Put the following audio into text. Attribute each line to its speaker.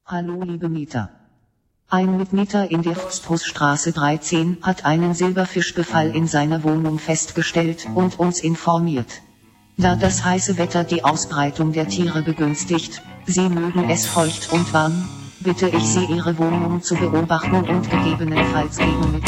Speaker 1: Hallo liebe Mieter. Ein Mitmieter in der Fußbruchstraße 13 hat einen Silberfischbefall in seiner Wohnung festgestellt und uns informiert. Da das heiße Wetter die Ausbreitung der Tiere begünstigt, Sie mögen es feucht und warm, bitte ich Sie Ihre Wohnung zu beobachten und gegebenenfalls gegen